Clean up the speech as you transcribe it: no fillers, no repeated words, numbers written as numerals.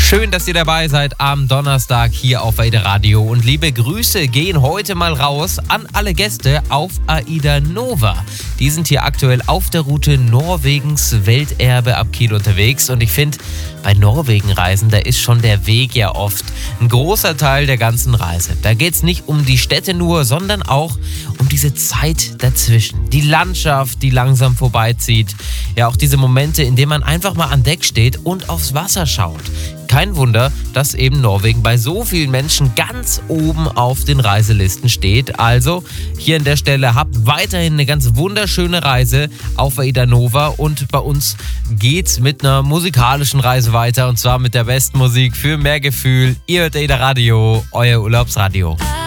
Schön, dass ihr dabei seid am Donnerstag hier auf AIDA Radio. Und liebe Grüße gehen heute mal raus an alle Gäste auf AIDA Nova. Die sind hier aktuell auf der Route Norwegens Welterbe ab Kiel unterwegs. Und ich finde, bei Norwegen-Reisen, da ist schon der Weg ja oft ein großer Teil der ganzen Reise. Da geht es nicht um die Städte nur, sondern auch um diese Zeit dazwischen. Die Landschaft, die langsam vorbeizieht. Ja, auch diese Momente, in denen man einfach mal an Deck steht und aufs Wasser schaut. Kein Wunder, dass eben Norwegen bei so vielen Menschen ganz oben auf den Reiselisten steht. Also hier an der Stelle habt weiterhin eine ganz wunderschöne Reise auf AIDA Nova. Und bei uns geht's mit einer musikalischen Reise weiter. Und zwar mit der besten Musik für mehr Gefühl. Ihr hört AIDA Radio, euer Urlaubsradio.